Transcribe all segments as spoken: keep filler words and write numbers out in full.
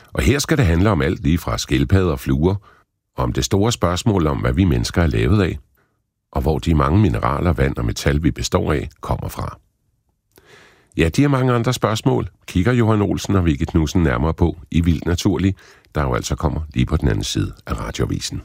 Og her skal det handle om alt lige fra skildpadder og fluer, om det store spørgsmål om, hvad vi mennesker er lavet af, og hvor de mange mineraler, vand og metal, vi består af, kommer fra. Ja, de har mange andre spørgsmål, kigger Johan Olsen og Vicky Knudsen nærmere på i Vildt Naturligt, der jo altså kommer lige på den anden side af Radioavisen.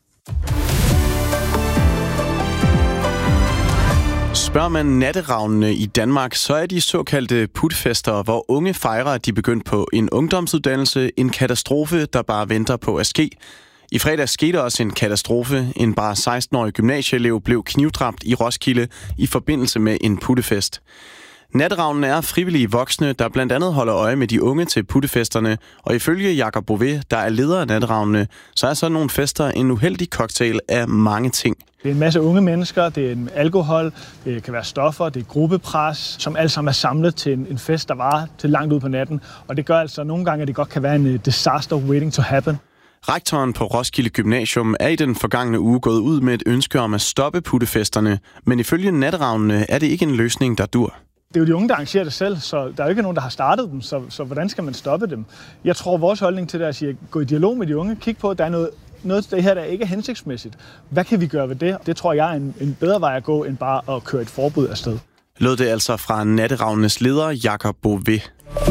Spørger man natteravnene i Danmark, så er de såkaldte putfester, hvor unge fejrer, at de er begyndt på en ungdomsuddannelse, en katastrofe, der bare venter på at ske. I fredags skete også en katastrofe. En bare seksten-årig gymnasieelev blev knivdræbt i Roskilde i forbindelse med en puttefest. Natteravnene er frivillige voksne, der blandt andet holder øje med de unge til puttefesterne, og ifølge Jakob Bouvet, der er leder af natteravnene, så er sådan nogle fester en uheldig cocktail af mange ting. Det er en masse unge mennesker, det er en alkohol, det kan være stoffer, det er gruppepres, som alle sammen er samlet til en, en fest, der varer til langt ud på natten. Og det gør altså nogle gange, at det godt kan være en disaster waiting to happen. Rektoren på Roskilde Gymnasium er i den forgangne uge gået ud med et ønske om at stoppe puttefesterne, men ifølge natteravnene er det ikke en løsning, der dur. Det er jo de unge, der arrangerer det selv, så der er jo ikke nogen, der har startet dem, så, så hvordan skal man stoppe dem? Jeg tror, vores holdning til det er at sige, gå i dialog med de unge, kig på, at der er noget, noget det her, der ikke er hensigtsmæssigt. Hvad kan vi gøre ved det? Det tror jeg er en, en bedre vej at gå, end bare at køre et forbud afsted. Lød det altså fra natteravnenes leder, Jakob Bouvet.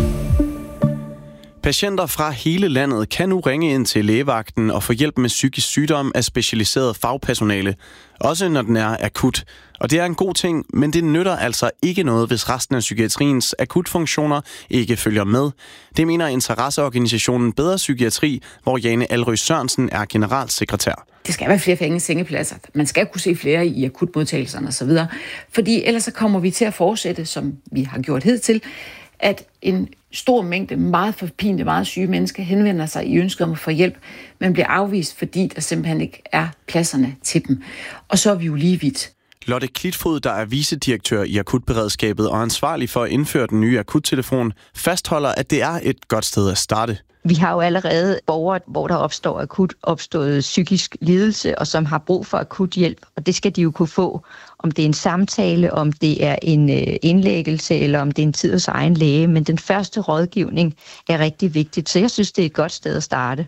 Patienter fra hele landet kan nu ringe ind til lægevagten og få hjælp med psykisk sygdom af specialiseret fagpersonale, også når den er akut. Og det er en god ting, men det nytter altså ikke noget, hvis resten af psykiatriens akutfunktioner ikke følger med. Det mener interesseorganisationen Bedre Psykiatri, hvor Jane Alrøs Sørensen er generalsekretær. Det skal være flere fængende sengepladser. Man skal kunne se flere i akutmodtagelserne osv. Fordi ellers så kommer vi til at fortsætte, som vi har gjort hidtil, at en stor mængde meget forpinte, meget syge mennesker henvender sig i ønsket om at få hjælp, men bliver afvist, fordi der simpelthen ikke er pladserne til dem. Og så er vi jo lige vidt. Lotte Klitfod, der er vicedirektør i akutberedskabet og ansvarlig for at indføre den nye akuttelefon, fastholder, at det er et godt sted at starte. Vi har jo allerede borgere, hvor der opstår akut opstået psykisk lidelse, og som har brug for akut hjælp, og det skal de jo kunne få. Om det er en samtale, om det er en indlæggelse, eller om det er en tid hos egen læge. Men den første rådgivning er rigtig vigtigt, så jeg synes, det er et godt sted at starte.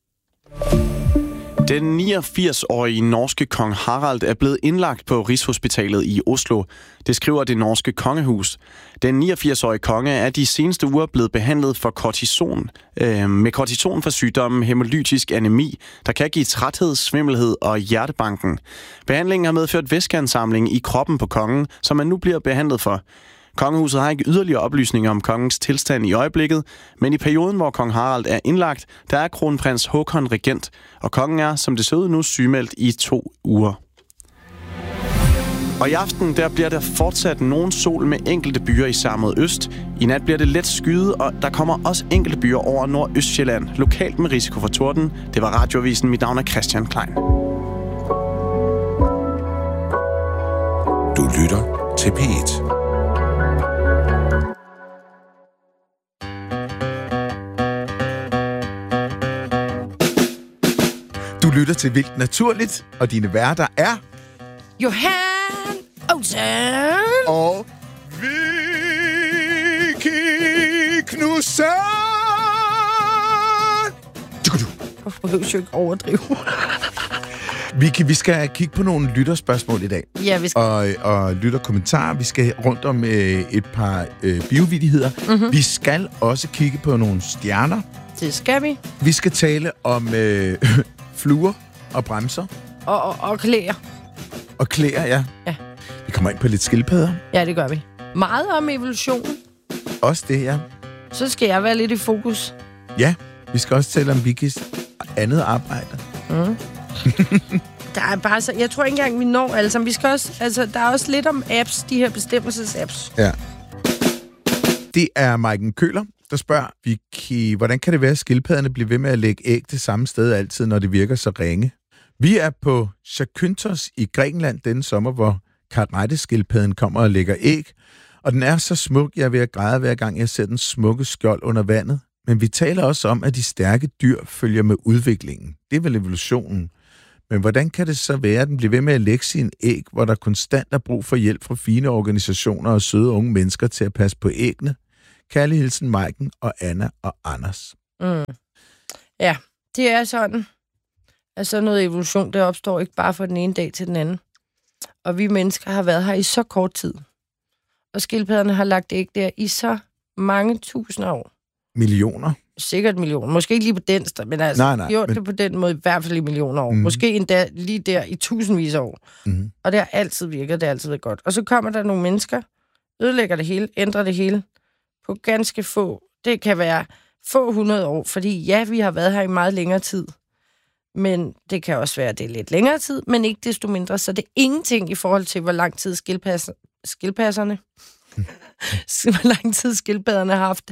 Den niogfirs-årige norske kong Harald er blevet indlagt på Rigshospitalet i Oslo. Det skriver det norske kongehus. Den niogfirs-årige konge er de seneste uger blevet behandlet for kortison, øh, med kortison for sygdommen hæmolytisk anemi, der kan give træthed, svimmelhed og hjertebanken. Behandlingen har medført væskeansamling i kroppen på kongen, som man nu bliver behandlet for. Kongehuset har ikke yderligere oplysninger om kongens tilstand i øjeblikket, men i perioden, hvor kong Harald er indlagt, der er kronprins Håkon regent, og kongen er, som det ser ud nu, sygemeldt i to uger. Og i aften, der bliver der fortsat nogen sol med enkelte byer især mod øst. I nat bliver det let skyet, og der kommer også enkelte byer over Nordøstjylland, lokalt med risiko for torden. Det var Radioavisen. Mit navn er Christian Klein. Du lytter til P et. Du lytter til Vildt Naturligt, og dine værter er Johan Olsen og Vicky Knudsen. Hvorfor behøver jeg ikke overdrive? Vicky, vi skal kigge på nogle lytterspørgsmål i dag. Ja, vi skal. Og, og lytterkommentarer. Vi skal rundt om øh, et par øh, biovidigheder. Mm-hmm. Vi skal også kigge på nogle stjerner. Det skal vi. Vi skal tale om øh, fluer og bremser. Og, og, og klæder. Og klæder, ja. Ja. Vi kommer ind på lidt skildpadder. Ja, det gør vi. Meget om evolution. Også det, ja. Så skal jeg være lidt i fokus. Ja, vi skal også tale om Vickys andet arbejde. Mm. Der er bare så, jeg tror ikke engang, vi når alle sammen. Vi skal også, altså, der er også lidt om apps, de her bestemmelses-apps. Ja. Det er Maiken Køler, der spørger, Vicky, hvordan kan det være, at skildpadderne bliver ved med at lægge æg det samme sted altid, når det virker så ringe? Vi er på Zakynthos i Grækenland denne sommer, hvor karetteskildpadden kommer og lægger æg, og den er så smuk, jeg er ved at græde hver gang jeg ser den smukke skjold under vandet. Men vi taler også om, at de stærke dyr følger med udviklingen. Det er vel evolutionen. Men hvordan kan det så være, at den bliver ved med at lægge sine æg, hvor der konstant er brug for hjælp fra fine organisationer og søde unge mennesker til at passe på æggene? Kærlig hilsen Maiken og Anna og Anders. Mm. Ja, det er sådan. Altså noget evolution, det opstår ikke bare fra den ene dag til den anden. Og vi mennesker har været her i så kort tid. Og skildpadderne har lagt æg der i så mange tusinder år. Millioner? Sikkert millioner. Måske ikke lige på den sted, men altså nej, nej, gjort men... det på den måde i hvert fald i millioner år. Mm. Måske endda lige der i tusindvis af år. Mm. Og det har altid virket, det har altid været godt. Og så kommer der nogle mennesker, ødelægger det hele, ændrer det hele på ganske få. Det kan være få hundrede år, fordi ja, vi har været her i meget længere tid. Men det kan også være, at det er lidt længere tid, men ikke desto mindre. Så det er ingenting i forhold til, hvor lang tid skildpasser, skildpasserne, hvor lang tid skildpadderne har haft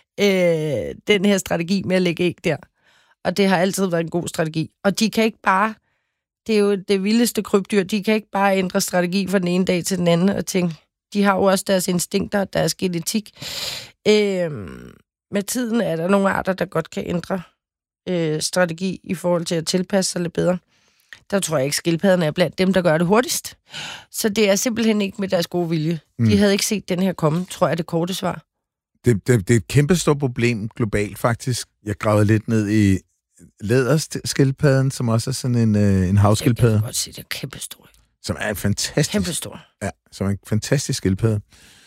øh, den her strategi med at lægge æg der. Og det har altid været en god strategi. Og de kan ikke bare, det er jo det vildeste krybdyr, de kan ikke bare ændre strategi fra den ene dag til den anden og tænke, de har jo også deres instinkter, deres genetik. Øh, med tiden er der nogle arter, der godt kan ændre øh, strategi i forhold til at tilpasse sig lidt bedre. Der tror jeg ikke, skildpadderne er blandt dem, der gør det hurtigst. Så det er simpelthen ikke med deres gode vilje. Mm. De havde ikke set den her komme, tror jeg, det korte svar. Det, det, det er et kæmpestort problem globalt, faktisk. Jeg gravede lidt ned i læderskildpadden, som også er sådan en, øh, en havskildpadde. Jeg kan godt sige, det er kæmpestort. Som er en fantastisk... Kæmpestor. Ja, som er en fantastisk skildpadde.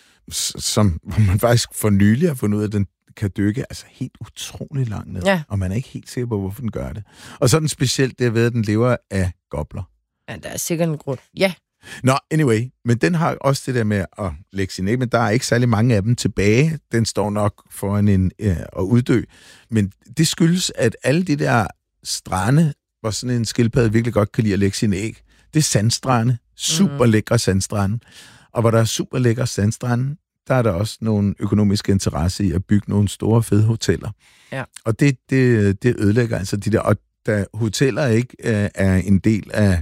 Som, hvor man faktisk for nylig har fundet ud af, at den kan dykke altså helt utrolig langt ned. Ja. Og man er ikke helt sikker på, hvorfor den gør det. Og så er den specielt, det er ved, at den lever af gobler. Ja, der er sikkert en grund. Ja. Nå, anyway, men den har også det der med at lægge sin æg, men der er ikke særlig mange af dem tilbage. Den står nok foran en øh, at uddø. Men det skyldes, at alle de der strande, hvor sådan en skildpadde virkelig godt kan lide at lægge sin æg, det er sandstrande. Super lækre sandstrande. Og hvor der er super lækre sandstrande, der er der også nogle økonomiske interesse i at bygge nogle store, fede hoteller. Ja. Og det, det, det ødelægger altså de der... Og da hoteller ikke øh, er en del af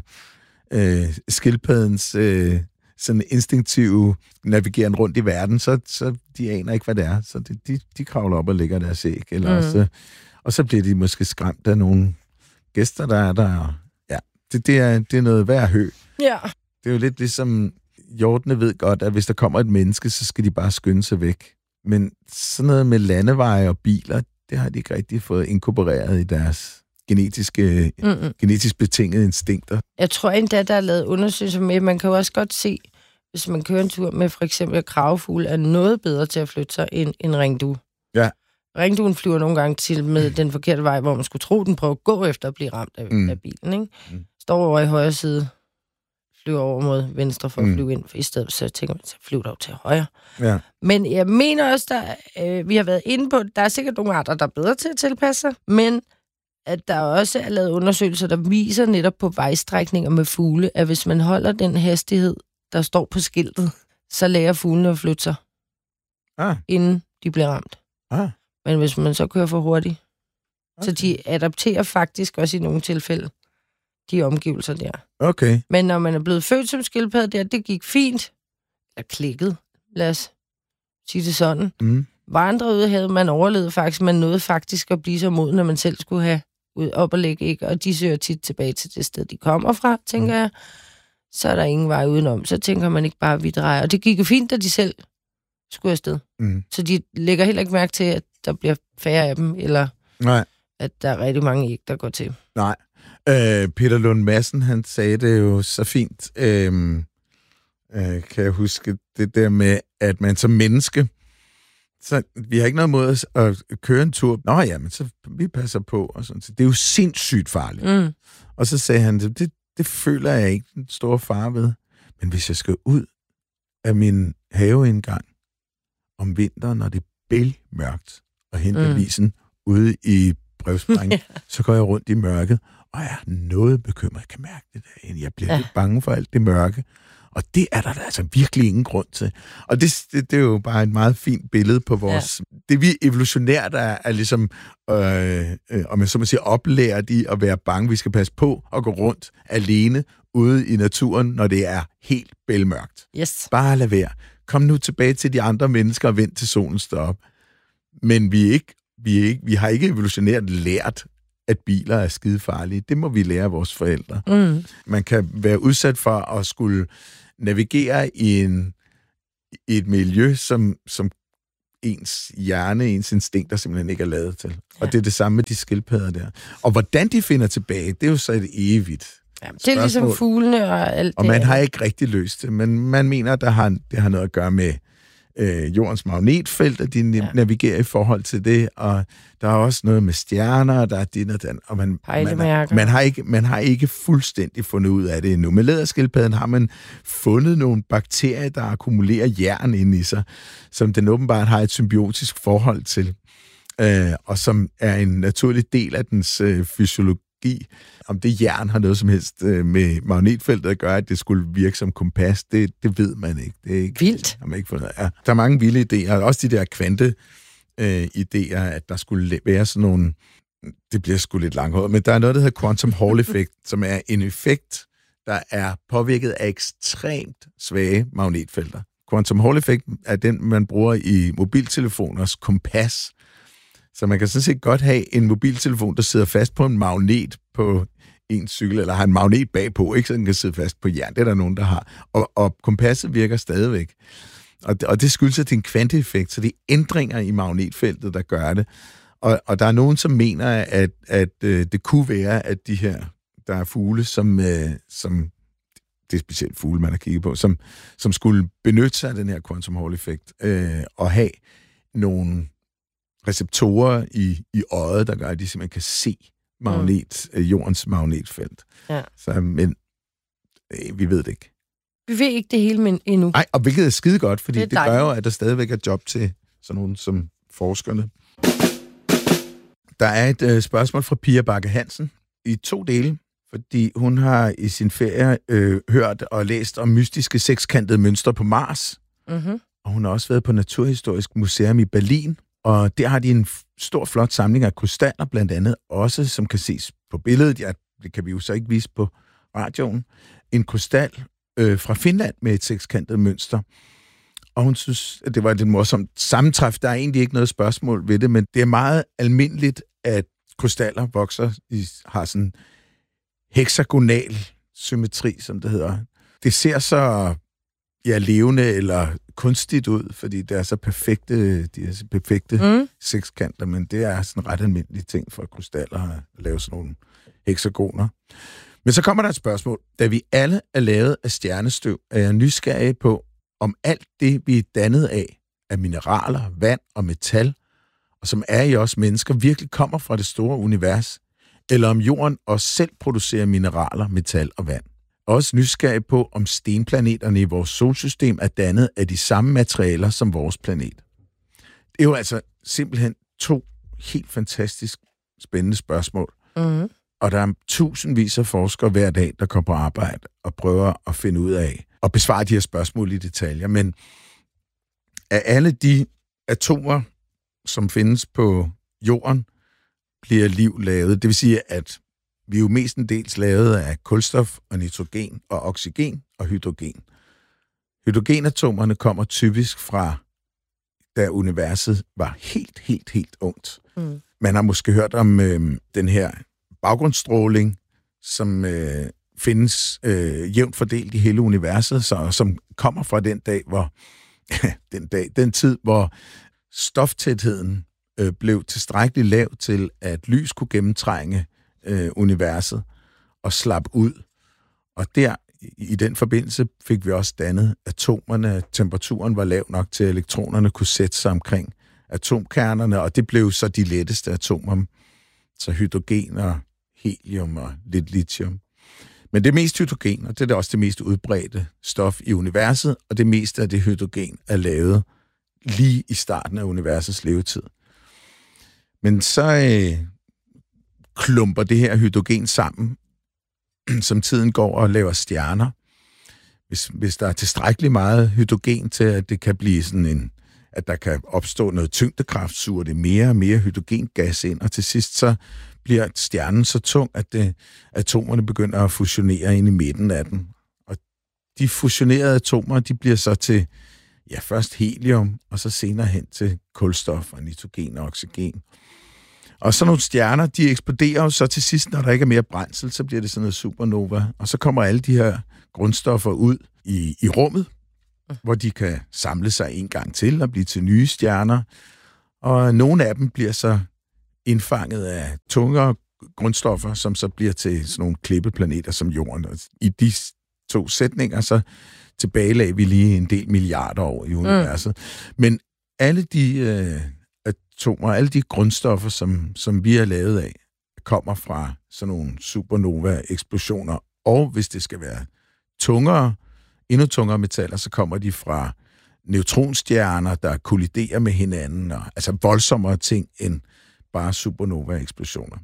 øh, skildpaddens øh, sådan instinktive navigeren rundt i verden, så, så de aner ikke, hvad det er. Så det, de, de kravler op og lægger deres æg. Eller mm. også, og så bliver de måske skræmt af nogle gæster, der er der. Ja, det, det, er, det er noget værd hø. Ja. Det er jo lidt ligesom... Hjortene ved godt, at hvis der kommer et menneske, så skal de bare skynde sig væk. Men sådan noget med landeveje og biler, det har de ikke rigtig fået inkorporeret i deres genetiske, Mm-mm. genetisk betingede instinkter. Jeg tror endda, der er lavet undersøgelser med, man kan jo også godt se, hvis man kører en tur med for eksempel kragefugle, er noget bedre til at flytte sig end en ringdue. Ja. Ringduen flyver nogle gange til med den forkerte vej, hvor man skulle tro, den prøver at gå efter at blive ramt af, mm. af bilen. Ikke? Mm. Står over i højre side, flyver over mod venstre for at flyve ind, for i stedet så tænker man, så flyver der jo til højre. Ja. Men jeg mener også, der, øh, vi har været inde på, der er sikkert nogle arter, der er bedre til at tilpasse sig, men at der også er lavet undersøgelser, der viser netop på vejstrækninger med fugle, at hvis man holder den hastighed, der står på skiltet, så lærer fuglene at flytte sig, ah. inden de bliver ramt. Ah. Men hvis man så kører for hurtigt, okay. så de adapterer faktisk også i nogle tilfælde de omgivelser der. Okay. Men når man er blevet født som skildpadde der, det gik fint. Eller klikket, lad os sige det sådan. Mm. Vandre ude havde man overlevet faktisk. Man nåede faktisk at blive så moden, når man selv skulle have ud op og lægge æg. Og de søger tit tilbage til det sted, de kommer fra, tænker mm. jeg. Så er der ingen vej udenom. Så tænker man ikke bare, at vi drejer. Og det gik jo fint, da de selv skulle afsted. Mm. Så de lægger heller ikke mærke til, at der bliver færre af dem, eller Nej. at der er rigtig mange æg, der går til. Nej. Øh, Peter Lund Madsen, han sagde det jo så fint, øh, øh, kan jeg huske, det der med, at man som menneske, så vi har ikke noget mod at køre en tur. Nå ja, men så vi passer på. Og sådan. Så det er jo sindssygt farligt. Mm. Og så sagde han, det, det føler jeg ikke den store fare ved. Men hvis jeg skal ud af min haveindgang om vinteren, når det er bælmørkt, og hente mm. avisen ude i brevsprængning, så går jeg rundt i mørket, og jeg er noget bekymret. Jeg kan mærke det der. Jeg bliver ja. lidt bange for alt det mørke. Og det er der altså virkelig ingen grund til. Og det, det, det er jo bare et meget fint billede på vores... Ja. Det vi evolutionært er, er ligesom, øh, øh, om jeg så må sige, oplært i at være bange. Vi skal passe på at gå rundt alene ude i naturen, når det er helt bælmørkt. Yes. Bare lad være. Kom nu tilbage til de andre mennesker og vent til solen står op. Men vi, er ikke, vi, er ikke, vi har ikke evolutionært lært, at biler er skidefarlige. Det må vi lære af vores forældre. Mm. Man kan være udsat for at skulle navigere i, en, i et miljø, som, som ens hjerne, ens instinkter simpelthen ikke er lavet til. Ja. Og det er det samme med de skildpadder der. Og hvordan de finder tilbage, det er jo så et evigt ja, det er ligesom fuglene og alt det. Og man har ikke rigtig løst det, men man mener, at der har, det har noget at gøre med øh, jordens magnetfelt, at de ja. navigerer i forhold til det, og der er også noget med stjerner, der er din og den, og man, man, man, har ikke, man har ikke fuldstændig fundet ud af det endnu. Med læderskildpadden har man fundet nogle bakterier, der akkumulerer jern inde i sig, som den åbenbart har et symbiotisk forhold til, øh, og som er en naturlig del af dens øh, fysiologi. Om det jern har noget som helst øh, med magnetfeltet at gøre, at det skulle virke som kompas, det, det ved man ikke. Det er ikke vildt. Har man ikke fundet. Ja, der er mange vilde idéer, også de der kvante øh, idéer, at der skulle være sådan nogle, det bliver sgu lidt langhåret, men der er noget, der hedder quantum Hall effekt, som er en effekt, der er påvirket af ekstremt svage magnetfelter. Quantum Hall effekt er den, man bruger i mobiltelefoners kompas. Så man kan sådan set godt have en mobiltelefon, der sidder fast på en magnet på en cykel, eller har en magnet bagpå, ikke, så den kan sidde fast på jern. Det er der nogen, der har. Og, og kompasset virker stadigvæk. Og det, og det skyldes, at det er en kvanteeffekt, så det er ændringer i magnetfeltet, der gør det. Og, og der er nogen, som mener, at, at, at øh, det kunne være, at de her, der er fugle, som, øh, som det er specielt fugle, man har kigget på, som, som skulle benytte sig af den her quantum Hall effekt, øh, og have nogle receptorer i, i øjet, der gør, at de simpelthen kan se magnet, mm. jordens magnetfelt. Ja. Så, men øh, vi ved det ikke. Vi ved ikke det hele men endnu. Nej, og hvilket er skide godt, fordi det, det gør jo, at der stadigvæk er job til sådan nogen som forskerne. Der er et øh, spørgsmål fra Pia Bakke Hansen i to dele, fordi hun har i sin ferie øh, hørt og læst om mystiske sekskantede mønstre på Mars. Mm-hmm. Og hun har også været på Naturhistorisk Museum i Berlin, og der har de en stor, flot samling af krystaller, blandt andet også, som kan ses på billedet. Ja, det kan vi jo så ikke vise på radioen. En krystal øh, fra Finland med et sekskantet mønster. Og hun synes, at det var et lidt morsomt sammentræf. Der er egentlig ikke noget spørgsmål ved det, men det er meget almindeligt, at krystaller vokser, i, har sådan hexagonal symmetri, som det hedder. Det ser så ja, levende eller kunstigt ud, fordi det er så perfekte, de er så perfekte mm. sekskanter, men det er sådan en ret almindelig ting for krystaller at lave sådan nogle hexagoner. Men så kommer der et spørgsmål. Da vi alle er lavet af stjernestøv, er jeg nysgerrig på, om alt det, vi er dannet af, af mineraler, vand og metal, og som er i os mennesker, virkelig kommer fra det store univers, eller om jorden også selv producerer mineraler, metal og vand. Også nysgerrig på, om stenplaneterne i vores solsystem er dannet af de samme materialer som vores planet. Det er jo altså simpelthen to helt fantastisk spændende spørgsmål. Mm-hmm. Og der er tusindvis af forskere hver dag, der kommer på arbejde og prøver at finde ud af og besvare de her spørgsmål i detaljer. Men af alle de atomer, som findes på jorden, bliver liv lavet. Det vil sige, at vi er jo mestendels lavet af kulstof og nitrogen og oxygen og hydrogen. Hydrogenatomerne kommer typisk fra, da universet var helt, helt, helt ungt. Mm. Man har måske hørt om øh, den her baggrundsstråling, som øh, findes øh, jævnt fordelt i hele universet, så, som kommer fra den dag, hvor den dag, den tid, hvor stoftætheden øh, blev tilstrækkeligt lav til, at lys kunne gennemtrænge øh, universet og slappe ud. Og der, i, i den forbindelse, fik vi også dannet atomerne. Temperaturen var lav nok til, at elektronerne kunne sætte sig omkring atomkernerne, og det blev så de letteste atomer. Så hydrogen og helium og lidt lithium. Men det er mest hydrogen, og det er også det mest udbredte stof i universet, og det meste af det hydrogen er lavet lige i starten af universets levetid. Men så øh, klumper det her hydrogen sammen, som tiden går og laver stjerner. Hvis, hvis der er tilstrækkeligt meget hydrogen til, at det kan blive sådan en, at der kan opstå noget tyngdekraft, suger det mere og mere hydrogengas ind, og til sidst så bliver stjernen så tung, at det, atomerne begynder at fusionere ind i midten af den. Og de fusionerede atomer, de bliver så til, ja, først helium, og så senere hen til kulstof og nitrogen og oxygen. Og så nogle stjerner, de eksploderer jo så til sidst, når der ikke er mere brændsel, så bliver det sådan noget supernova. Og så kommer alle de her grundstoffer ud i, i rummet, mm. hvor de kan samle sig en gang til og blive til nye stjerner. Og nogle af dem bliver så indfanget af tungere grundstoffer, som så bliver til sådan nogle klippeplaneter som Jorden. Og i de to sætninger, så tilbagelagde vi lige en del milliarder år i universet. Mm. Men alle de øh, atomer, alle de grundstoffer, som, som vi er lavet af, kommer fra sådan nogle supernova-eksplosioner. Og hvis det skal være tungere, endnu tungere metaller, så kommer de fra neutronstjerner, der kolliderer med hinanden, og, altså voldsommere ting end bare supernova-eksplosioner.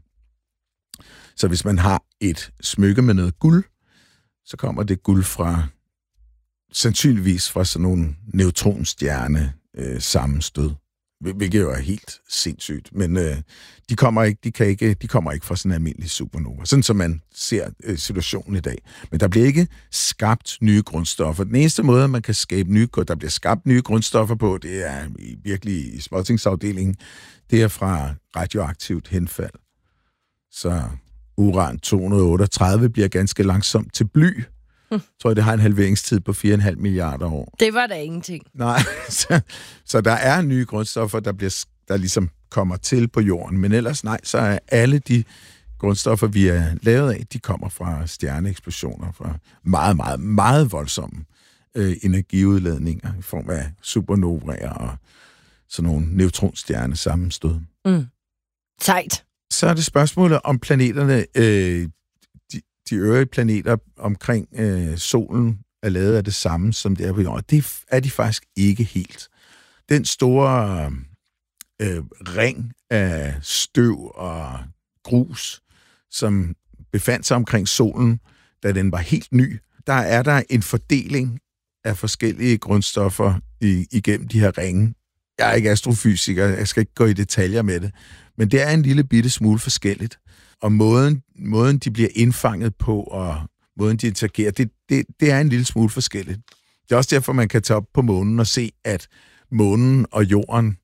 Så hvis man har et smykke med noget guld, så kommer det guld fra, sandsynligvis fra sådan nogle neutronstjerne øh, sammenstød, hvilket jo er helt sindssygt. Men øh, de kommer ikke, de kan ikke, de kommer ikke fra sådan en almindelig supernova, sådan som man ser øh, situationen i dag. Men der bliver ikke skabt nye grundstoffer. Den eneste måde, man kan skabe nye, der bliver skabt nye grundstoffer på, det er virkelig i småtingsafdelingen, det er fra radioaktivt henfald. Så uran to hundrede otteogtredive bliver ganske langsomt til bly. Hm. Jeg tror, det har en halveringstid på fire komma fem milliarder år. Det var da ingenting. Nej, så, så der er nye grundstoffer, der, bliver, der ligesom kommer til på jorden. Men ellers nej, så er alle de grundstoffer, vi er lavet af, de kommer fra stjerneeksplosioner, fra meget, meget, meget voldsomme øh, energiudladninger i form af supernovaer og sådan nogle neutronstjerne sammenstød. Mm. Sejt. Så er det spørgsmålet om planeterne, øh, de, de øvrige planeter omkring øh, solen er lavet af det samme, som det er på jorden. Det er de faktisk ikke helt. Den store øh, ring af støv og grus, som befandt sig omkring solen, da den var helt ny, der er der en fordeling af forskellige grundstoffer i, igennem de her ringe. Jeg er ikke astrofysiker, jeg skal ikke gå i detaljer med det, men det er en lille bitte smule forskelligt. Og måden, måden de bliver indfanget på, og måden de interagerer, det, det, det er en lille smule forskelligt. Det er også derfor, man kan tage op på månen og se, at månen og jorden,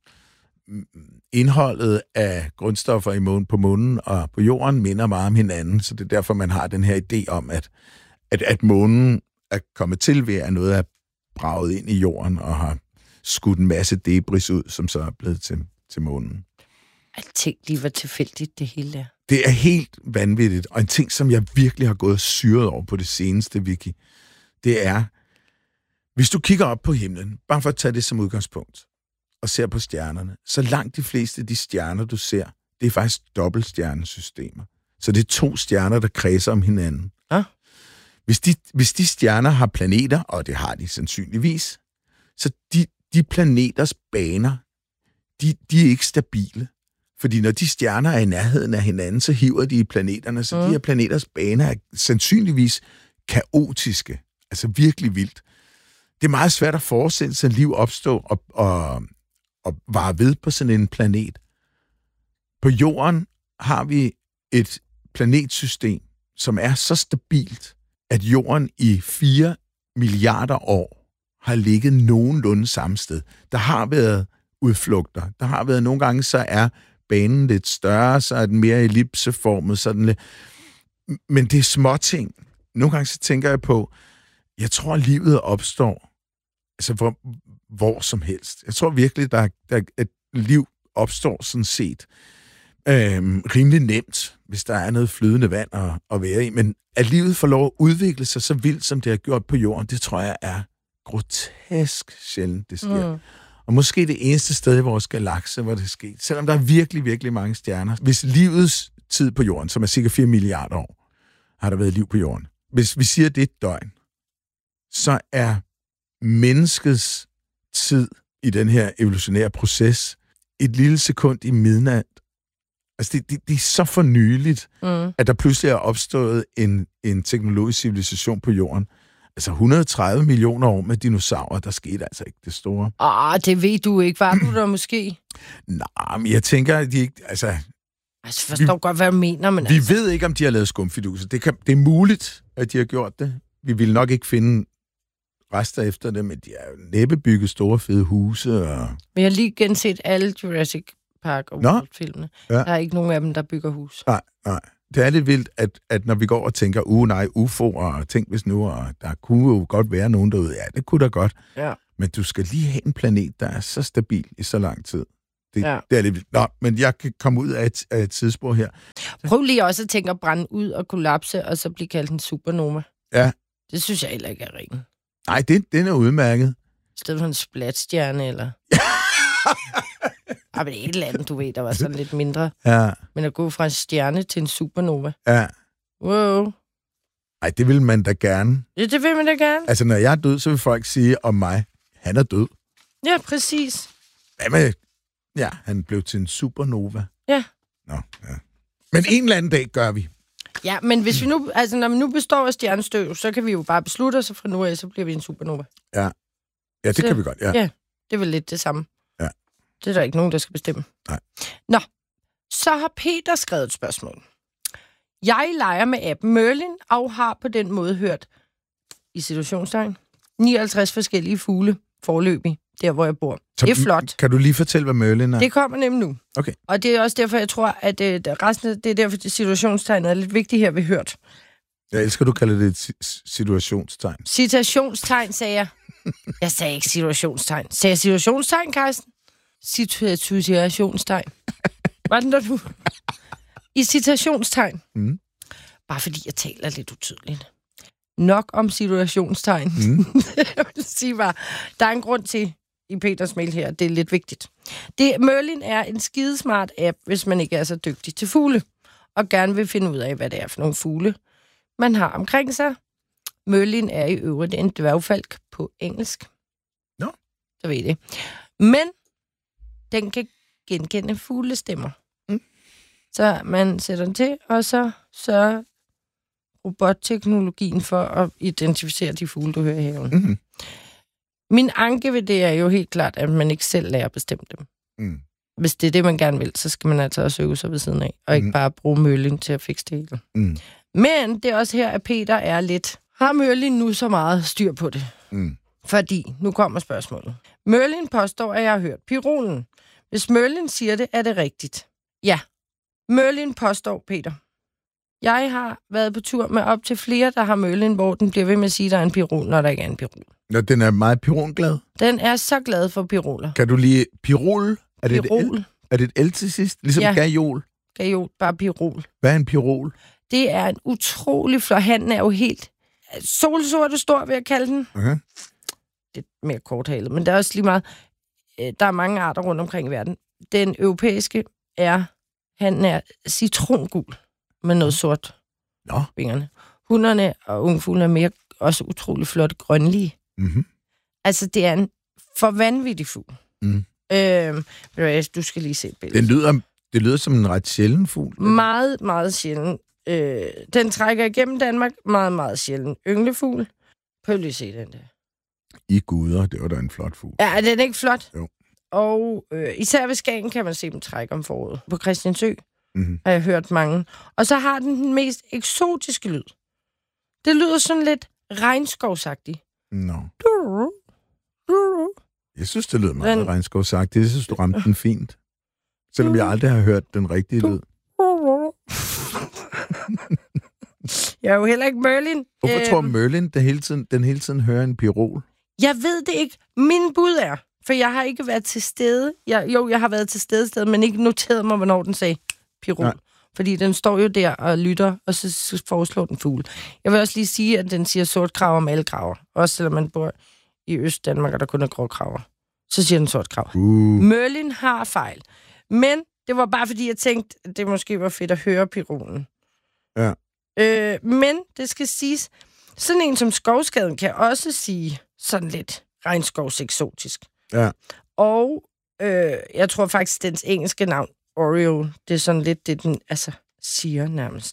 indholdet af grundstoffer i månen, på månen og på jorden, minder meget om hinanden. Så det er derfor, man har den her idé om, at, at, at månen er kommet til ved, at noget er braget ind i jorden og har skudt en masse debris ud, som så er blevet til, til månen. Alting lige var tilfældigt, det hele der. Det er helt vanvittigt, og en ting, som jeg virkelig har gået syret over på det seneste, Vicky, det er, hvis du kigger op på himlen, bare for at tage det som udgangspunkt, og ser på stjernerne, så langt de fleste af de stjerner, du ser, det er faktisk dobbeltstjernesystemer. Så det er to stjerner, der kredser om hinanden. Ja. Hvis de, hvis de stjerner har planeter, og det har de sandsynligvis, så de, de planeters baner, de, de er ikke stabile. Fordi når de stjerner er i nærheden af hinanden, så hiver de i planeterne, så mm. de her planeters baner er sandsynligvis kaotiske. Altså virkelig vildt. Det er meget svært at forestille sig, at liv opstår og, og, og vare ved på sådan en planet. På jorden har vi et planetsystem, som er så stabilt, at jorden i fire milliarder år har ligget nogenlunde samme sted. Der har været udflugter. Der har været nogle gange, så er banen lidt større, så er den mere ellipseformet. Så den lidt... Men det er småting. Nogle gange så tænker jeg på, jeg tror, at livet opstår altså hvor, hvor som helst. Jeg tror virkelig, der, der, at liv opstår sådan set øhm, rimelig nemt, hvis der er noget flydende vand at, at være i. Men at livet får lov at udvikle sig så vildt, som det har gjort på jorden, det tror jeg er grotesk sjældent, det sker. Mm. Og måske det eneste sted i vores galakse, hvor det sker. Selvom der er virkelig, virkelig mange stjerner. Hvis livets tid på jorden, som er cirka fire milliarder år, har der været liv på jorden. Hvis vi siger, det er et døgn, så er menneskets tid i den her evolutionære proces et lille sekund i midnat. Altså, det, det, det er så fornyeligt, mm. at der pludselig er opstået en, en teknologisk civilisation på jorden. Altså, et hundrede og tredive millioner år med dinosaurer, der skete altså ikke det store. Ah, det ved du ikke. Var du der måske? Nej, men jeg tænker, at de ikke... Altså, altså forstår vi, godt, hvad du mener, men Vi altså... ved ikke, om de har lavet skumfiduser. Det, kan, det er muligt, at de har gjort det. Vi vil nok ikke finde rester efter det, men de har jo næppe bygget store, fede huse. Og... Men jeg har lige genset alle Jurassic Park og World-filmene. Ja. Der er ikke nogen af dem, der bygger hus. Nej, nej. det er lidt vildt, at, at når vi går og tænker, uh nej, U F O'er, og tænk hvis nu, og der kunne jo godt være nogen derude. Ja, det kunne da godt. Ja. Men du skal lige have en planet, der er så stabil i så lang tid. Det, ja. det er lidt vildt. Nå, men jeg kan komme ud af et, af et tidsspor her. Prøv lige også at tænke at brænde ud og kollapse, og så blive kaldt en supernova. Ja. Det synes jeg heller ikke er ringen. Nej, det, den er udmærket. I stedet for en splatstjerne, eller... Ej, men et eller andet, du ved, der var sådan lidt mindre. Ja. Men at gå fra en stjerne til en supernova. Ja. Wow. Ej, det vil man da gerne. Ja, det vil man da gerne. Altså, når jeg er død, så vil folk sige om mig, han er død. Ja, præcis. Hvad med... Ja, han blev til en supernova. Ja. Nå, ja. Men en eller anden dag gør vi. Ja, men hvis vi nu... Altså, når vi nu består af stjernestøv, så kan vi jo bare beslutte os, og fra nu af, så bliver vi en supernova. Ja. Ja, det så, kan vi godt, ja. Ja, det er vel lidt det samme. Ja. Det er der ikke nogen, der skal bestemme. Nej. Nå, så har Peter skrevet et spørgsmål. Jeg leger med appen Merlin, og har på den måde hørt, i situationstegn, nioghalvtreds forskellige fugle forløbig, der hvor jeg bor. Så det er flot. Kan du lige fortælle, hvad Merlin er? Det kommer nemlig nu. Okay. Og det er også derfor, jeg tror, at øh, resten af, det er derfor, det situationstegnet er lidt vigtigt her, vi hørt. Jeg elsker, du kalder det et situationstegn. Citationstegn, sagde jeg. Jeg sagde ikke situationstegn. Sagde jeg situationstegn, Carsten? Situationstegn. Var den der, du? I citationstegn. Mm. Bare fordi jeg taler lidt utydeligt. Nok om situationstegn. Mm. Jeg vil sige bare, der er en grund til i Peters mail her, det er lidt vigtigt. Det, Merlin er en skidesmart app, hvis man ikke er så dygtig til fugle, og gerne vil finde ud af, hvad det er for nogle fugle, man har omkring sig. Merlin er i øvrigt en dværgfalk på engelsk. Nå. Så ved I det. Men den kan genkende fuglestemmer. Mm. Så man sætter den til, og så sørger robotteknologien for at identificere de fugle, du hører i haven. Mm-hmm. Min anke ved det er jo helt klart, at man ikke selv lærer at bestemme dem. Mm. Hvis det er det, man gerne vil, så skal man altså også øve sig ved siden af, og ikke mm. bare bruge Merlin til at fikse det hele. Mm. Men det er også her, at Peter er lidt... Har Merlin nu så meget styr på det? Mm. Fordi, nu kommer spørgsmålet. Merlin påstår, at jeg har hørt pirolen. Hvis Merlin siger det, er det rigtigt. Ja. Merlin påstår, Peter. Jeg har været på tur med op til flere, der har Merlin, hvor den bliver ved med at sige, at der er en pirol, når der ikke er en pirol. Nå, den er meget pironglad. Den er så glad for piroler. Kan du lige... Pirol? Er det pirol. Et L? Er det et L til sidst? Ligesom ja. gajol? Gajol, bare pirol. Hvad er en pirol? Det er en utrolig flot... Han er jo helt solsorte stor, vil jeg kalde den. Okay. Det er mere korthalet, men der er også lige meget... Der er mange arter rundt omkring i verden. Den europæiske er... Han er citrongul med noget sort Nå. vingerne. Hunderne og ungfuglene er mere også utrolig flotte grønlige. Mm-hmm. Altså, det er en for vanvittig fugl. Mm. Øhm, du skal lige se et billede. Den lyder, det lyder som en ret sjælden fugl. Meget, meget sjælden. Øh, den trækker igennem Danmark. Meget, meget sjælden. Ynglefugl. Prøv lige at se den der. I guder, det var da en flot fugl. Ja, er den ikke flot? Jo. Og øh, især ved Skagen kan man se dem trække om foråret. På Christiansø mm-hmm. har jeg hørt mange. Og så har den den mest eksotiske lyd. Det lyder sådan lidt regnskovsagtigt. Nå. Jeg synes, det lyder meget den... regnskovsagtigt. Jeg synes, du ramte den fint. Selvom jeg aldrig har hørt den rigtige lyd. Jeg er jo heller ikke Merlin. Hvorfor tror Merlin, den hele, tiden, den hele tiden hører en pirol? Jeg ved det ikke. Min bud er, for jeg har ikke været til stede. Jeg, jo, jeg har været til stede, sted, men ikke noteret mig, hvornår den sagde pirol. Nej. Fordi den står jo der og lytter, og så foreslår den fugle. Jeg vil også lige sige, at den siger sortkraver om alle kraver. Også selvom man bor i Øst-Danmark, og der kun er gråkraver. Så siger den sortkraver. Uh. Merlin har fejl. Men det var bare fordi, jeg tænkte, at det måske var fedt at høre pirolen. Ja. Øh, men det skal siges, sådan en som skovskaden kan også sige sådan lidt regnskovseksotisk. Ja. Og øh, jeg tror faktisk, dens engelske navn, Oreo, det er sådan lidt det, den altså, siger nærmest.